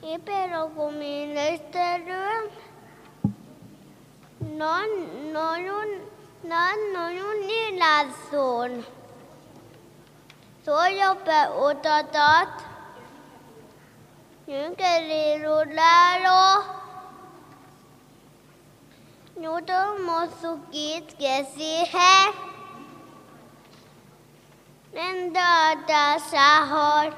Képérokó miniszterről nagyon nyilászón. Szólja be utatat, nyűkerérulára, nyújtom mosszú két kezéhez, rendeltásához.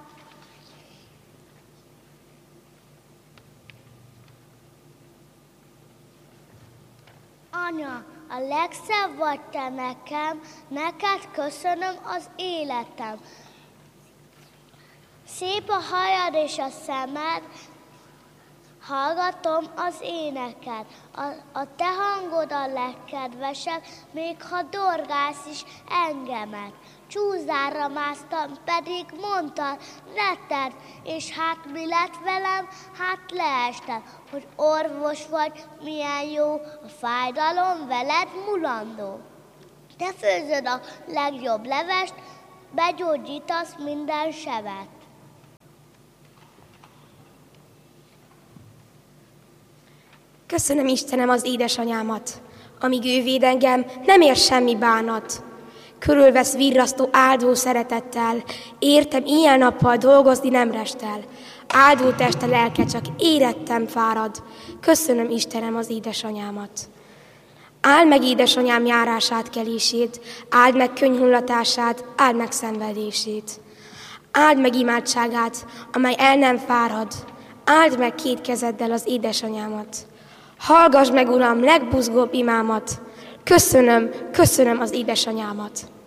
Anya, a legszebb vagy te nekem, neked köszönöm az életem. Szép a hajad és a szemed, hallgatom az éneket. A te hangod a legkedvesebb, még ha dorgálsz is engemet. Csúzára másztam, pedig mondtad, ne tedd, és hát mi lett velem? Hát leestem, hogy orvos vagy, milyen jó, a fájdalom veled mulandó. Te főzöd a legjobb levest, begyógyítasz minden sebet. Köszönöm Istenem az édesanyámat, amíg ő véd engem, nem ér semmi bánat. Körülvesz virrasztó áldó szeretettel, értem ilyen-nappal dolgozni nem restel. Áldó teste lelke csak érettem fárad, köszönöm Istenem az édesanyámat. Áld meg édesanyám járását, kelését, áld meg könyhullatását, áld meg szenvedését. Áld meg imádságát, amely el nem fárad, áld meg két kezeddel az édesanyámat. Hallgass meg, Uram, legbuzgóbb imámat, köszönöm az édesanyámat.